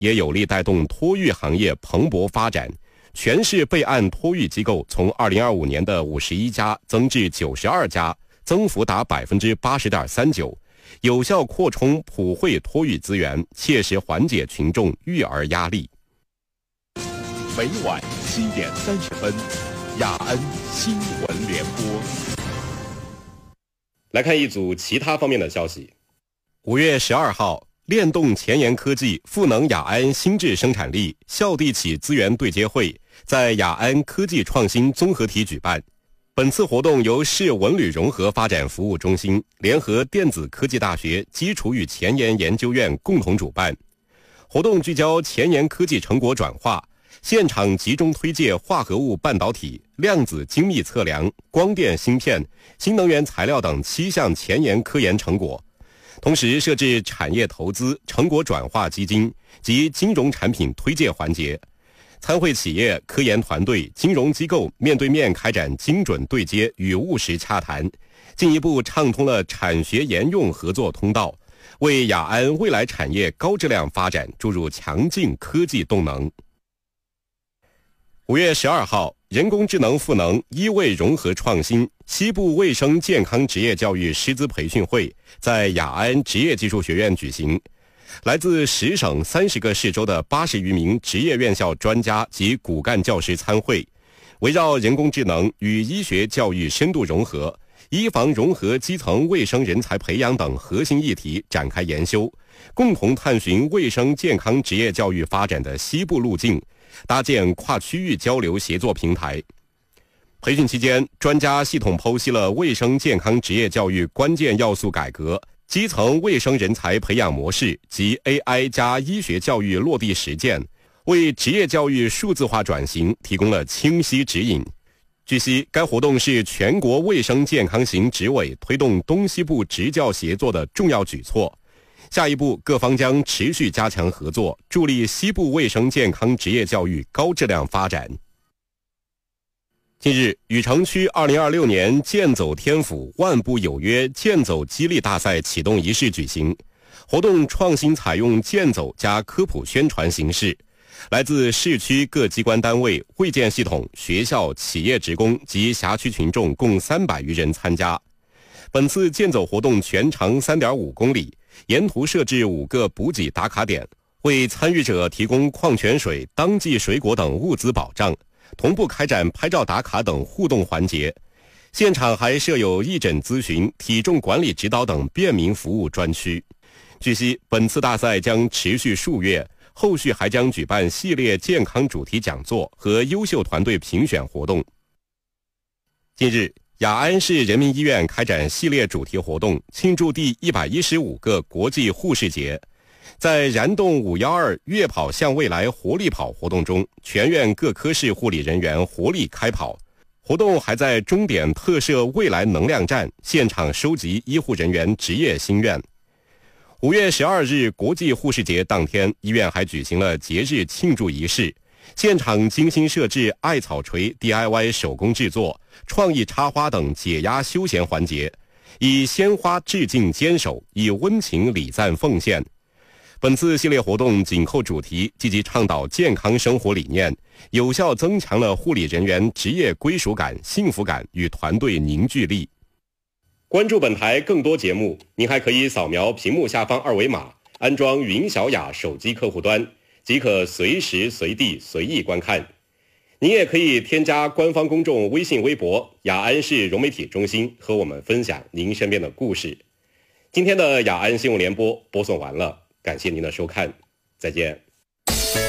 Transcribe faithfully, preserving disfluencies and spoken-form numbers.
也有力带动托育行业蓬勃发展。全市备案托育机构从二零二五年的五十一家增至九十二家，增幅达百分之八十点三九，有效扩充普惠托育资源，切实缓解群众育儿压力。 每晚七点三十分，雅安新闻联播。 来看一组其他方面的消息。五月十二号，链动前沿科技赋能雅安新质生产力校地企资源对接会在雅安科技创新综合体举办。本次活动由市文旅融合发展服务中心联合电子科技大学基础与前沿研究院共同主办。活动聚焦前沿科技成果转化，现场集中推介化合物半导体、量子精密测量、光电芯片、新能源材料等七项前沿科研成果，同时设置产业投资、成果转化基金及金融产品推介环节。参会企业、科研团队、金融机构面对面开展精准对接与务实洽谈，进一步畅通了产学研用合作通道，为雅安未来产业高质量发展注入强劲科技动能。五月十二号，人工智能赋能医卫融合创新西部卫生健康职业教育师资培训会在雅安职业技术学院举行。来自十省三十个市州的八十余名职业院校专家及骨干教师参会，围绕人工智能与医学教育深度融合、医防融合基层卫生人才培养等核心议题展开研修，共同探寻卫生健康职业教育发展的西部路径，搭建跨区域交流协作平台。培训期间，专家系统剖析了卫生健康职业教育关键要素改革、基层卫生人才培养模式及 A I 加医学教育落地实践，为职业教育数字化转型提供了清晰指引。据悉，该活动是全国卫生健康型执委推动东西部职教协作的重要举措。下一步，各方将持续加强合作，助力西部卫生健康职业教育高质量发展。近日，禹城区二零二六年健走天府万步有约健走激励大赛启动仪式举行。活动创新采用健走加科普宣传形式，来自市区各机关单位、卫健系统、学校、企业职工及辖区群众共三百余人参加。本次健走活动全长 三点五公里，沿途设置五个补给打卡点，为参与者提供矿泉水、当季水果等物资保障，同步开展拍照打卡等互动环节。现场还设有义诊咨询、体重管理指导等便民服务专区。据悉，本次大赛将持续数月，后续还将举办系列健康主题讲座和优秀团队评选活动。近日，雅安市人民医院开展系列主题活动，庆祝第一百一十五个国际护士节。在燃动五一二月跑向未来活力跑活动中，全院各科室护理人员活力开跑。活动还在终点特设未来能量站，现场收集医护人员职业心愿。五月十二日国际护士节当天，医院还举行了节日庆祝仪式，现场精心设置艾草锤 D I Y 手工制作、创意插花等解压休闲环节，以鲜花致敬坚守，以温情礼赞奉献。本次系列活动紧扣主题，积极倡导健康生活理念，有效增强了护理人员职业归属感、幸福感与团队凝聚力。关注本台更多节目，您还可以扫描屏幕下方二维码，安装云小雅手机客户端，即可随时随地随意观看。您也可以添加官方公众微信微博雅安市融媒体中心，和我们分享您身边的故事。今天的雅安新闻联播播送完了，感谢您的收看，再见。